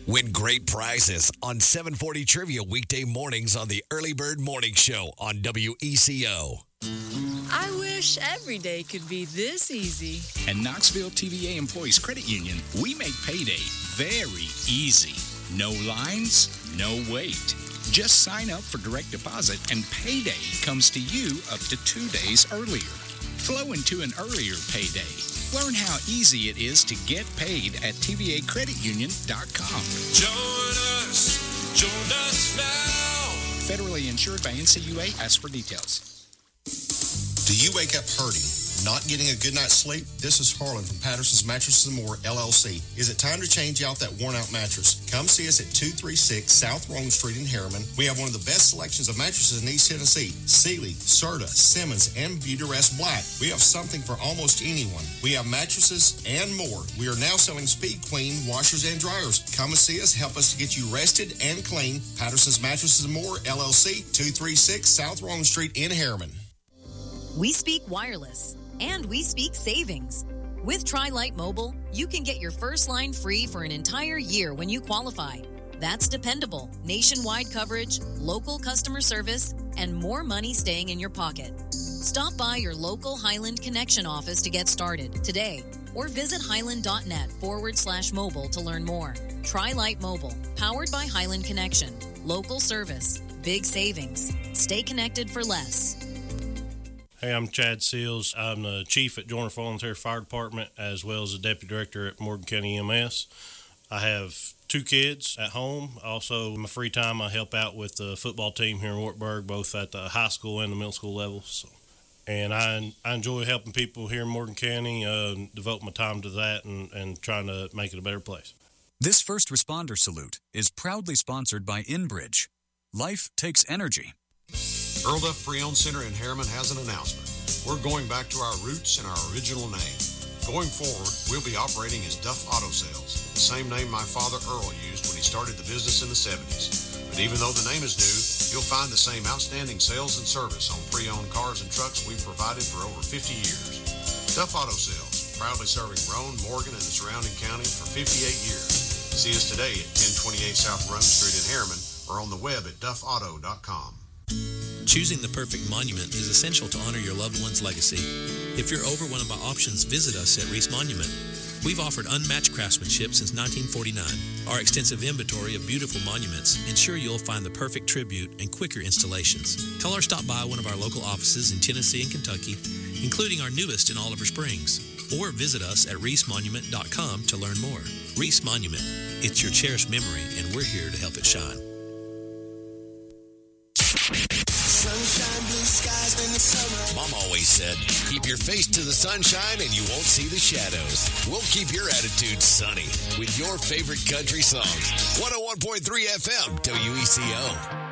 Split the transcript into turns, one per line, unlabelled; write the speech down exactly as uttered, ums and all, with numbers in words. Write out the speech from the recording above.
Win great prizes on seven forty Trivia weekday mornings on the Early Bird Morning Show on W E C O.
I wish every day could be this easy.
At Knoxville T V A Employees Credit Union, we make payday very easy. No lines, no wait. Just sign up for direct deposit and payday comes to you up to two days earlier. Flow into an earlier payday. Learn how easy it is to get paid at T V A credit union dot com.
Join us, join us now.
Federally insured by N C U A. Ask for details.
Do you wake up hurting, not getting a good night's sleep? This is Harlan from Patterson's Mattresses and More, L L C. Is it time to change out that worn-out mattress? Come see us at two thirty-six South Rome Street in Harriman. We have one of the best selections of mattresses in East Tennessee. Sealy, Serta, Simmons, and Beautyrest Black. We have something for almost anyone. We have mattresses and more. We are now selling Speed Queen washers and dryers. Come and see us. Help us to get you rested and clean. Patterson's Mattresses and More, L L C, two thirty-six South Rome Street in Harriman.
We speak wireless, and we speak savings. With Tri-Lite Mobile, you can get your first line free for an entire year when you qualify. That's dependable, nationwide coverage, local customer service, and more money staying in your pocket. Stop by your local Highland Connection office to get started today, or visit highland.net forward slash mobile to learn more. Tri-Lite Mobile, powered by Highland Connection. Local service, big savings. Stay connected for less.
Hey, I'm Chad Seals. I'm the chief at Joiner Volunteer Fire Department as well as the deputy director at Morgan County E M S. I have two kids at home. Also, in my free time, I help out with the football team here in Wartburg, both at the high school and the middle school levels. So, and I I enjoy helping people here in Morgan County, uh, devote my time to that and, and trying to make it a better place.
This First Responder Salute is proudly sponsored by Inbridge. Life takes energy.
Earl Duff Pre-Owned Center in Harriman has an announcement. We're going back to our roots and our original name. Going forward, we'll be operating as Duff Auto Sales, the same name my father Earl used when he started the business in the seventies. But even though the name is new, you'll find the same outstanding sales and service on pre-owned cars and trucks we've provided for over fifty years. Duff Auto Sales, proudly serving Roane, Morgan, and the surrounding counties for fifty-eight years. See us today at ten twenty-eight South Rome Street in Harriman or on the web at duff auto dot com.
Choosing the perfect monument is essential to honor your loved one's legacy. If you're over one of our options, visit us at Reese Monument. We've offered unmatched craftsmanship since nineteen forty-nine. Our extensive inventory of beautiful monuments ensure you'll find the perfect tribute and quicker installations. Call or stop by one of our local offices in Tennessee and Kentucky, including our newest in Oliver Springs. Or visit us at reese monument dot com to learn more. Reese Monument. It's your cherished memory, and we're here to help it shine.
Sunshine, blue skies in the summer. Mom always said, keep your face to the sunshine and you won't see the shadows. We'll keep your attitude sunny with your favorite country songs. one oh one point three F M, W E C O.